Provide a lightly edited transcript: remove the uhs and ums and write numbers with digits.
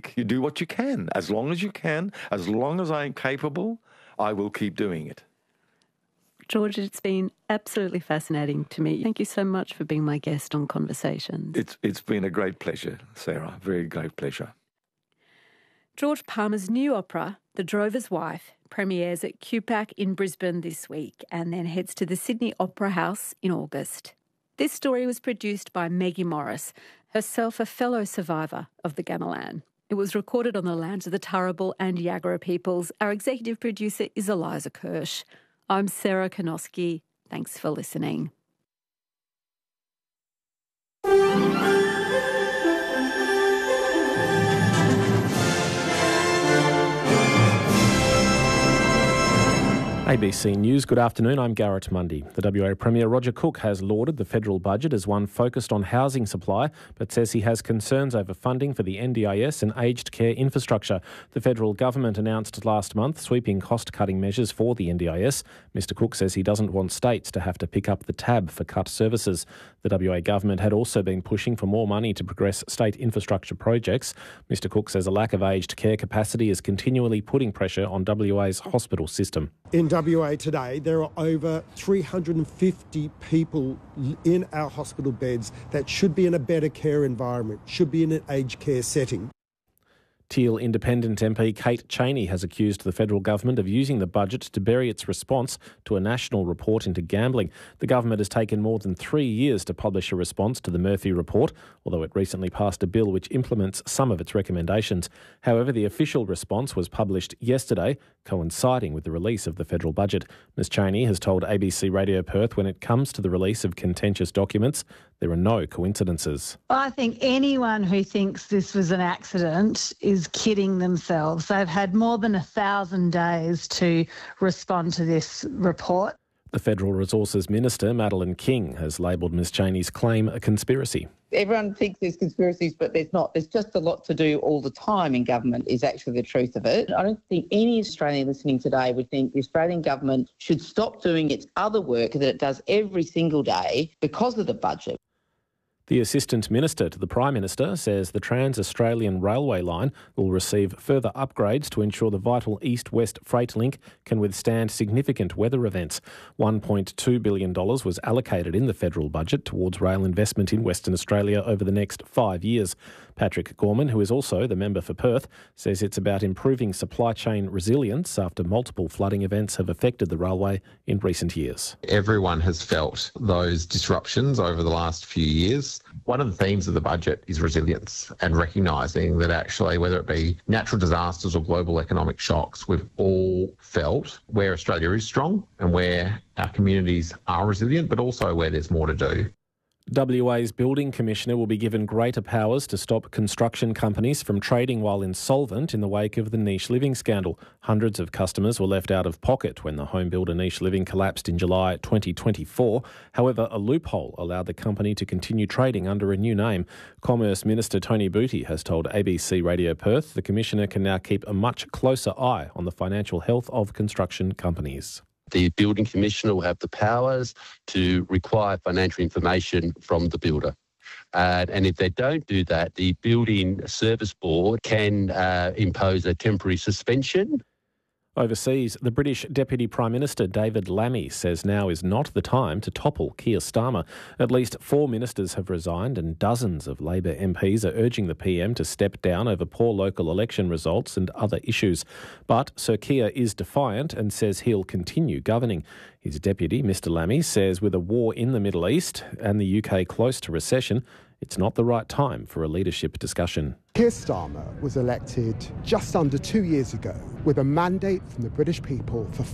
think. You do what you can. As long as you can, as long as I'm capable, I will keep doing it. George, it's been absolutely fascinating to me. Thank you so much for being my guest on Conversations. It's been a great pleasure, Sarah. Very great pleasure. George Palmer's new opera, The Drover's Wife, premieres at QPAC in Brisbane this week and then heads to the Sydney Opera House in August. This story was produced by Maggie Morris, herself a fellow survivor of the Gamelan. It was recorded on the lands of the Turrbal and Yagara peoples. Our executive producer is Eliza Kirsch. I'm Sarah Konoski. Thanks for listening. ABC News, good afternoon, I'm Garrett Mundy. The WA Premier Roger Cook has lauded the federal budget as one focused on housing supply, but says he has concerns over funding for the NDIS and aged care infrastructure. The federal government announced last month sweeping cost-cutting measures for the NDIS. Mr Cook says he doesn't want states to have to pick up the tab for cut services. The WA government had also been pushing for more money to progress state infrastructure projects. Mr Cook says a lack of aged care capacity is continually putting pressure on WA's hospital system. In WA today, there are over 350 people in our hospital beds that should be in a better care environment, should be in an aged care setting. Teal Independent MP Kate Chaney has accused the federal government of using the budget to bury its response to a national report into gambling. The government has taken more than 3 years to publish a response to the Murphy report, although it recently passed a bill which implements some of its recommendations. However, the official response was published yesterday, coinciding with the release of the federal budget. Ms Chaney has told ABC Radio Perth when it comes to the release of contentious documents, there are no coincidences. I think anyone who thinks this was an accident is kidding themselves. They've had more than 1,000 days to respond to this report. The Federal Resources Minister, Madeleine King, has labelled Ms Chaney's claim a conspiracy. Everyone thinks there's conspiracies, but there's not. There's just a lot to do all the time in government is actually the truth of it. I don't think any Australian listening today would think the Australian government should stop doing its other work that it does every single day because of the budget. The Assistant Minister to the Prime Minister says the Trans-Australian Railway line will receive further upgrades to ensure the vital east-west freight link can withstand significant weather events. $1.2 billion was allocated in the federal budget towards rail investment in Western Australia over the next 5 years. Patrick Gorman, who is also the member for Perth, says it's about improving supply chain resilience after multiple flooding events have affected the railway in recent years. Everyone has felt those disruptions over the last few years. One of the themes of the budget is resilience and recognising that actually, whether it be natural disasters or global economic shocks, we've all felt where Australia is strong and where our communities are resilient, but also where there's more to do. WA's Building Commissioner will be given greater powers to stop construction companies from trading while insolvent in the wake of the Niche Living scandal. Hundreds of customers were left out of pocket when the home builder Niche Living collapsed in July 2024. However, a loophole allowed the company to continue trading under a new name. Commerce Minister Tony Booty has told ABC Radio Perth the Commissioner can now keep a much closer eye on the financial health of construction companies. The Building Commissioner will have the powers to require financial information from the builder. And if they don't do that, the Building Service Board can impose a temporary suspension. Overseas, the British Deputy Prime Minister David Lammy says now is not the time to topple Keir Starmer. At least 4 ministers have resigned and dozens of Labor MPs are urging the PM to step down over poor local election results and other issues. But Sir Keir is defiant and says he'll continue governing. His deputy, Mr Lammy, says with a war in the Middle East and the UK close to recession, it's not the right time for a leadership discussion. Keir Starmer was elected just under 2 years ago with a mandate from the British people for